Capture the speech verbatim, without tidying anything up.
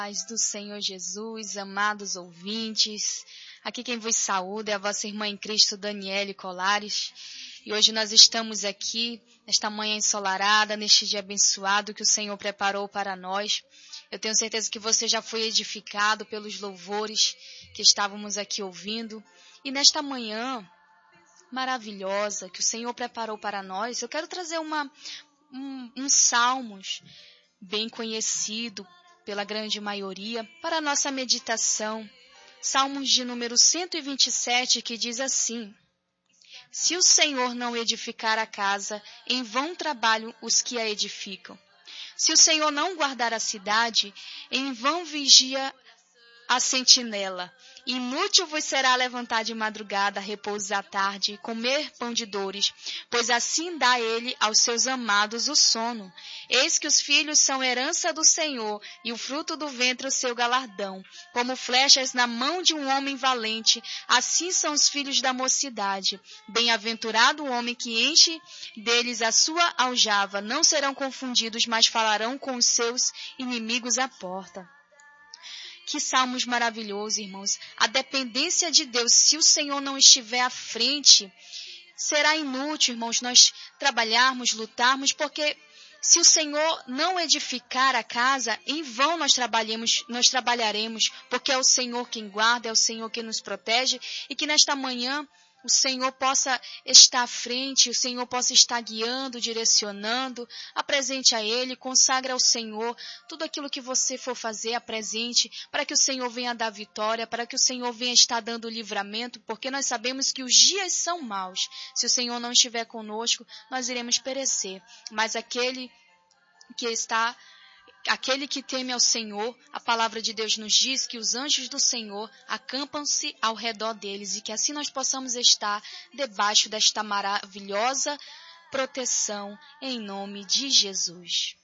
Paz do Senhor Jesus, amados ouvintes, aqui quem vos saúda é a vossa irmã em Cristo, Daniele Colares, e hoje nós estamos aqui, nesta manhã ensolarada, neste dia abençoado que o Senhor preparou para nós. Eu tenho certeza que você já foi edificado pelos louvores que estávamos aqui ouvindo, e nesta manhã maravilhosa que o Senhor preparou para nós, eu quero trazer uma, um, um salmos bem conhecido pela grande maioria, para a nossa meditação. Salmos de número cento e vinte e sete, que diz assim: Se o Senhor não edificar a casa, em vão trabalham os que a edificam. Se o Senhor não guardar a cidade, em vão vigia a sentinela. Inútil vos será levantar de madrugada, repousar à tarde, comer pão de dores, pois assim dá ele aos seus amados o sono. Eis que os filhos são herança do Senhor, e o fruto do ventre o seu galardão. Como flechas na mão de um homem valente, assim são os filhos da mocidade. Bem-aventurado o homem que enche deles a sua aljava. Não serão confundidos, mas falarão com os seus inimigos à porta. Que salmos maravilhosos, irmãos. A dependência de Deus, se o Senhor não estiver à frente, será inútil, irmãos, nós trabalharmos, lutarmos, porque se o Senhor não edificar a casa, em vão nós trabalhemos, nós trabalharemos, porque é o Senhor quem guarda, é o Senhor quem nos protege, e que nesta manhã o Senhor possa estar à frente, o Senhor possa estar guiando, direcionando. Apresente a Ele, consagra ao Senhor tudo aquilo que você for fazer, apresente, para que o Senhor venha dar vitória, para que o Senhor venha estar dando livramento, porque nós sabemos que os dias são maus. Se o Senhor não estiver conosco, nós iremos perecer. Mas aquele que está... Aquele que teme ao Senhor, a palavra de Deus nos diz que os anjos do Senhor acampam-se ao redor deles e que assim nós possamos estar debaixo desta maravilhosa proteção em nome de Jesus.